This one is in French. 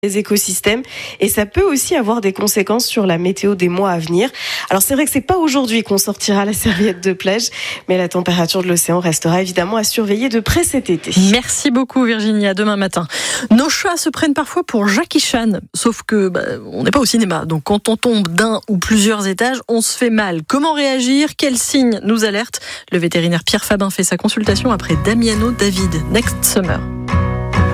des écosystèmes et ça peut aussi avoir des conséquences sur la météo des mois à venir. Alors c'est vrai que c'est pas aujourd'hui qu'on sortira la serviette de plage, mais la température de l'océan restera évidemment à surveiller de près cet été. Merci beaucoup Virginie, à demain matin. Nos chats se prennent parfois pour Jackie Chan, sauf que on n'est pas au cinéma, donc quand on tombe d'un ou plusieurs étages, on se fait mal. Comment réagir? Quels signes nous alertent? Le vétérinaire Pierre Fabin fait sa consultation après Damiano David, Next Summer.